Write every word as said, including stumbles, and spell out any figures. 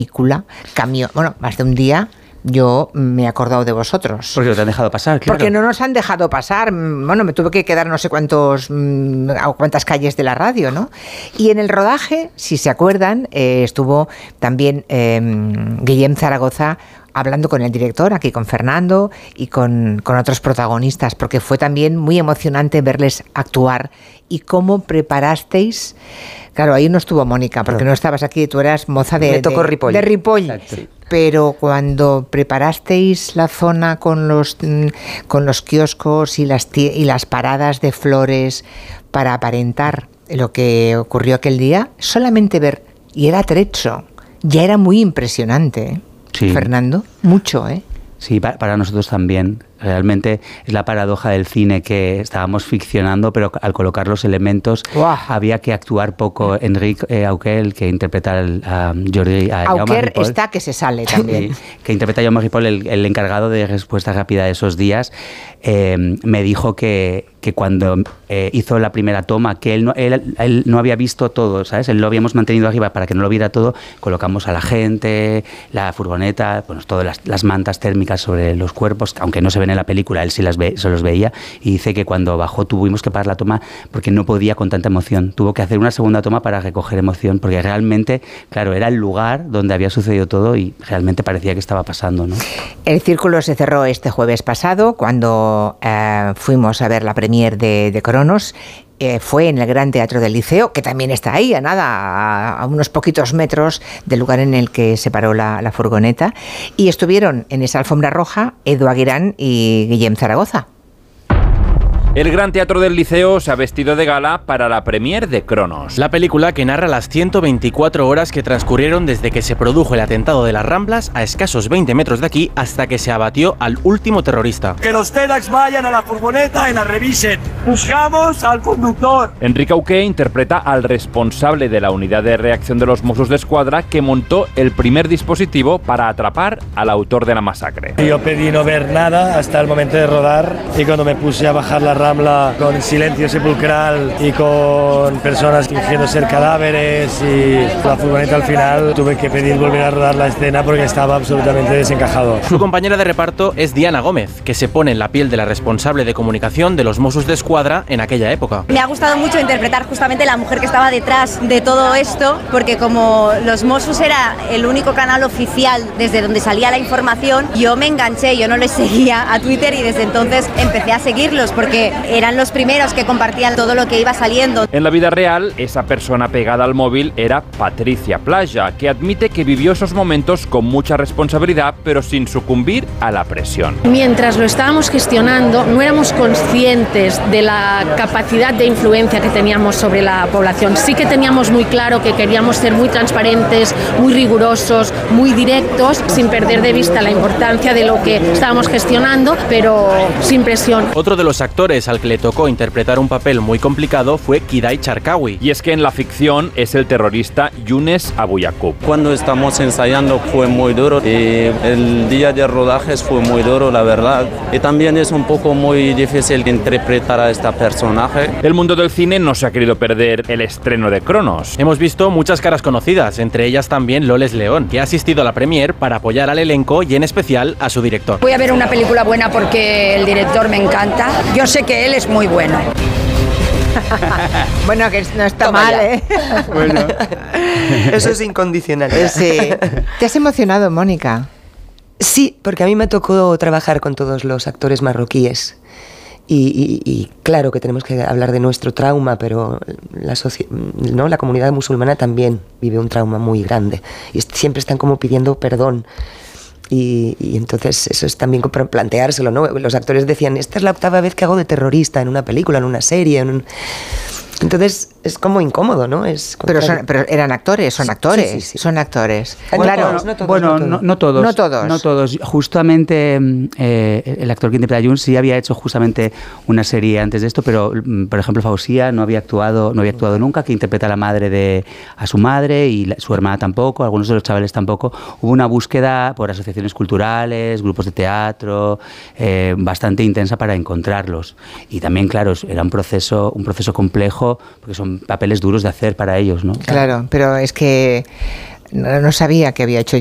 película cambió, bueno, más de un día. Yo me he acordado de vosotros. Porque te han dejado pasar, claro. Porque no nos han dejado pasar. Bueno, me tuve que quedar no sé cuántos a cuántas calles de la radio, ¿no? Y en el rodaje, si se acuerdan, eh, estuvo también eh, Guillem Zaragoza hablando con el director, aquí con Fernando y con, con otros protagonistas, porque fue también muy emocionante verles actuar y cómo preparasteis. Claro, ahí no estuvo Mónica, porque no estabas aquí, tú eras moza de, Me tocó de, Ripoll. de Ripoll. Sí. Pero cuando preparasteis la zona con los, con los kioscos y las, y las paradas de flores para aparentar lo que ocurrió aquel día, solamente ver, y era trecho, ya era muy impresionante, ¿eh? Sí. Fernando, mucho, ¿eh? Sí, para nosotros también. Realmente es la paradoja del cine, que estábamos ficcionando, pero al colocar los elementos Uah. había que actuar poco. Enric eh, Auquer, que interpreta al, a Jordi a Auquer está que se sale también. Sí, que interpreta a Jaume Ripoll, el, el encargado de respuesta rápida de esos días, eh, me dijo que, que cuando eh, hizo la primera toma, que él no, él, él no había visto todo, ¿sabes? Él lo habíamos mantenido arriba para que no lo viera todo, colocamos a la gente, la furgoneta, bueno, todas las, las mantas térmicas sobre los cuerpos, aunque no se ven en la película, él sí las ve, se los veía, y dice que cuando bajó tuvimos que parar la toma porque no podía con tanta emoción. Tuvo que hacer una segunda toma para recoger emoción, porque realmente, claro, era el lugar donde había sucedido todo y realmente parecía que estaba pasando, ¿no? El círculo se cerró este jueves pasado cuando eh, fuimos a ver la premier de, de Cronos. Eh, fue en el Gran Teatro del Liceo, que también está ahí, a nada, a, a unos poquitos metros del lugar en el que se paró la, la furgoneta, y estuvieron en esa alfombra roja Edu Aguirán y Guillem Zaragoza. El Gran Teatro del Liceo se ha vestido de gala para la premier de Cronos. La película que narra las ciento veinticuatro horas que transcurrieron desde que se produjo el atentado de las Ramblas a escasos veinte metros de aquí hasta que se abatió al último terrorista. Que los TEDx vayan a la furgoneta y la revisen. Buscamos al conductor. Enric Auquer interpreta al responsable de la unidad de reacción de los Mossos d'Esquadra que montó el primer dispositivo para atrapar al autor de la masacre. Yo pedí no ver nada hasta el momento de rodar, y cuando me puse a bajar la Rambla con silencio sepulcral y con personas fingiendo ser cadáveres y la furgoneta, al final tuve que pedir volver a rodar la escena porque estaba absolutamente desencajado. Su compañera de reparto es Diana Gómez, que se pone en la piel de la responsable de comunicación de los Mossos d'Esquadra en aquella época. Me ha gustado mucho interpretar justamente la mujer que estaba detrás de todo esto, porque como los Mossos era el único canal oficial desde donde salía la información, yo me enganché, yo no les seguía a Twitter y desde entonces empecé a seguirlos porque eran los primeros que compartían todo lo que iba saliendo. En la vida real, esa persona pegada al móvil era Patricia Playa, que admite que vivió esos momentos con mucha responsabilidad, pero sin sucumbir a la presión. Mientras lo estábamos gestionando, no éramos conscientes de la capacidad de influencia que teníamos sobre la población. Sí que teníamos muy claro que queríamos ser muy transparentes, muy rigurosos, muy directos, sin perder de vista la importancia de lo que estábamos gestionando, pero sin presión. Otro de los actores al que le tocó interpretar un papel muy complicado fue Kidai Charkawi. Y es que en la ficción es el terrorista Younes Abu Yaqub. Cuando estamos ensayando fue muy duro y el día de rodajes fue muy duro, la verdad. Y también es un poco muy difícil interpretar a este personaje. El mundo del cine no se ha querido perder el estreno de Cronos. Hemos visto muchas caras conocidas, entre ellas también Loles León, que ha asistido a la premier para apoyar al elenco y en especial a su director. Voy a ver una película buena porque el director me encanta. Yo sé que él es muy bueno. Bueno, que no está Toma mal, ya. ¿eh? Bueno, eso es incondicional. Sí. ¿Te has emocionado, Mónica? Sí, porque a mí me tocó trabajar con todos los actores marroquíes. Y, y, y claro que tenemos que hablar de nuestro trauma, pero la, soci- ¿no? la comunidad musulmana también vive un trauma muy grande. Y siempre están como pidiendo perdón. Y, y entonces eso es también para planteárselo, ¿no? Los actores decían, esta es la octava vez que hago de terrorista en una película, en una serie, en un... Entonces es como incómodo, ¿no? Es pero, son, pero eran actores, son actores, sí, sí, sí. son actores. Bueno, claro, no todos, bueno, no, no, todos, no todos, no todos. Justamente eh, el actor que interpreta a Jun sí había hecho justamente una serie antes de esto, pero por ejemplo Fausía no había actuado, no había actuado nunca, que interpreta a la madre de a su madre y la, su hermana tampoco, algunos de los chavales tampoco. Hubo una búsqueda por asociaciones culturales, grupos de teatro, eh, bastante intensa para encontrarlos. Y también, claro, era un proceso, un proceso complejo, porque son papeles duros de hacer para ellos, ¿no? Claro, pero es que no, no sabía que había hecho